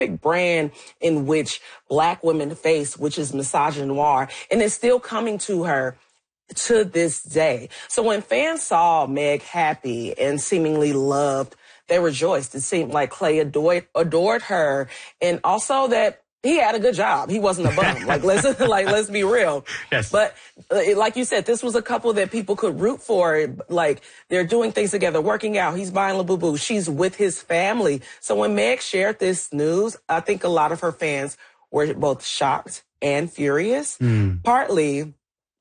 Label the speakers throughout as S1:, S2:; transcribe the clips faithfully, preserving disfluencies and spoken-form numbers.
S1: brand in which Black women face, which is misogynoir, and it's still coming to her to this day. So when fans saw Meg happy and seemingly loved, they rejoiced. It seemed like Clay adored, adored her, and also that he had a good job. He wasn't a bum. Like, let's, like, let's be real.
S2: Yes.
S1: But uh, like you said, this was a couple that people could root for. Like, they're doing things together, working out. He's buying Labubu. She's with his family. So when Meg shared this news, I think a lot of her fans were both shocked and furious,
S2: mm.
S1: partly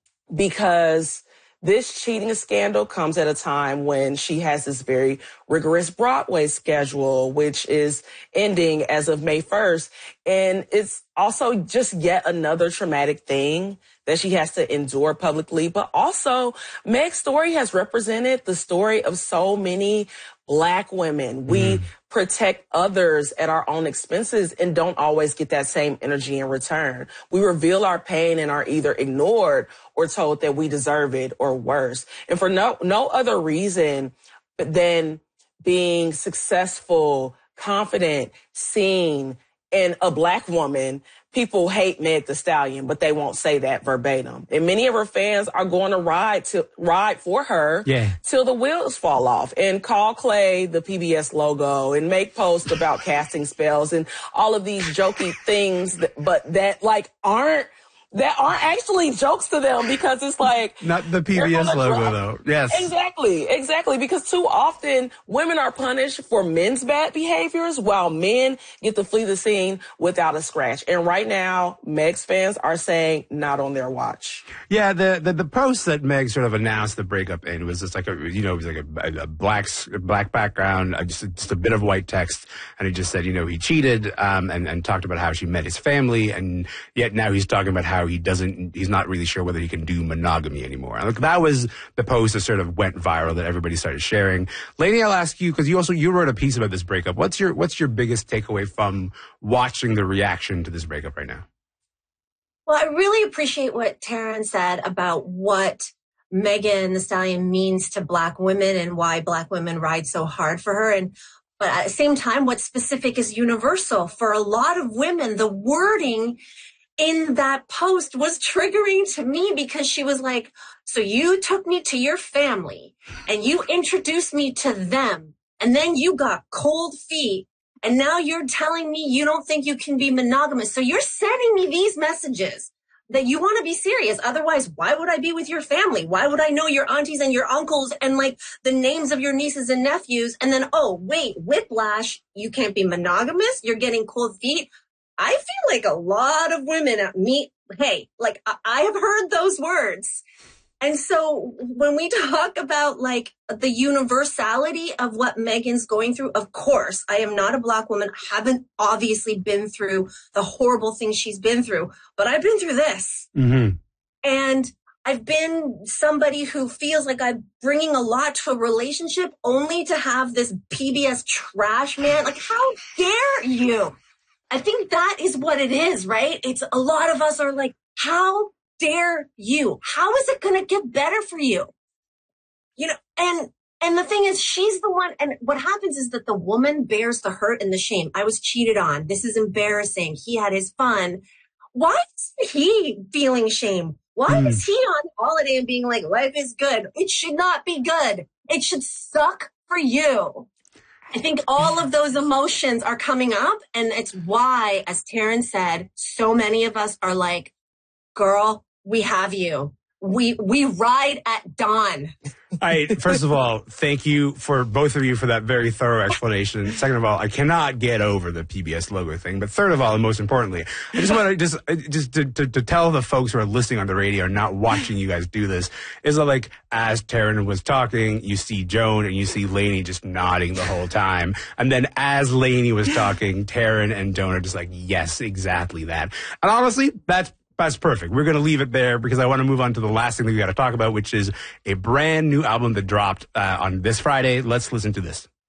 S1: because this cheating scandal comes at a time when she has this very rigorous Broadway schedule, which is ending as of May first. And it's also just yet another traumatic thing that she has to endure publicly. But also, Meg's story has represented the story of so many Black women. We mm. protect others at our own expenses and don't always get that same energy in return. We reveal our pain and are either ignored or told that we deserve it or worse. And for no, no other reason than being successful, confident, seen, and a Black woman. People hate Meg Thee Stallion, but they won't say that verbatim. And many of her fans are going to ride to ride for her
S2: yeah.
S1: till the wheels fall off and call Clay the P B S logo and make posts about casting spells and all of these jokey things, that, but that like aren't that aren't actually jokes to them because it's like
S2: not the P B S logo drop. Though. Yes,
S1: exactly, exactly. Because too often women are punished for men's bad behaviors while men get to flee the scene without a scratch. And right now, Meg's fans are saying not on their watch.
S2: Yeah, the the, the post that Meg sort of announced the breakup in was just like a you know it was like a, a black black background, uh, just just a bit of white text, and he just said you know he cheated um, and and talked about how she met his family, and yet now he's talking about how he doesn't, he's not really sure whether he can do monogamy anymore. And look, that was the post that sort of went viral that everybody started sharing. Lainey, I'll ask you, because you also, you wrote a piece about this breakup. What's your, what's your biggest takeaway from watching the reaction to this breakup right now?
S3: Well, I really appreciate what Taryn said about what Megan Thee Stallion means to Black women and why Black women ride so hard for her. And but at the same time, what's specific is universal. For a lot of women, the wording in that post was triggering to me because she was like, so you took me to your family and you introduced me to them and then you got cold feet and now you're telling me you don't think you can be monogamous. So you're sending me these messages that you want to be serious. Otherwise, why would I be with your family? Why would I know your aunties and your uncles and like the names of your nieces and nephews? And then, oh, wait, whiplash, you can't be monogamous. You're getting cold feet. I feel like a lot of women at me, hey, like I have heard those words. And so when we talk about like the universality of what Megan's going through, of course, I am not a Black woman, haven't obviously been through the horrible things she's been through, but I've been through this.
S2: Mm-hmm.
S3: And I've been somebody who feels like I'm bringing a lot to a relationship only to have this P B S trash man. Like, how dare you? I think that is what it is, right? It's a lot of us are like, how dare you? How is it going to get better for you? You know, and, and the thing is, she's the one, and what happens is that the woman bears the hurt and the shame. I was cheated on. This is embarrassing. He had his fun. Why is he feeling shame? Why mm. is he on holiday and being like, life is good? It should not be good. It should suck for you. I think all of those emotions are coming up, and it's why, as Taryn said, so many of us are like, girl, we have you. We we ride at dawn.
S2: I, first of all, thank you for both of you for that very thorough explanation. Second of all, I cannot get over the P B S logo thing. But third of all, and most importantly, I just want to just just to, to, to tell the folks who are listening on the radio, not watching you guys do this, is that like as Taryn was talking, you see Joan and you see Lainey just nodding the whole time, and then as Lainey was talking, Taryn and Joan are just like, yes, exactly that. And honestly, that's. That's perfect. We're going to leave it there because I want to move on to the last thing that we got to talk about, which is a brand new album that dropped uh, on this Friday. Let's listen to this.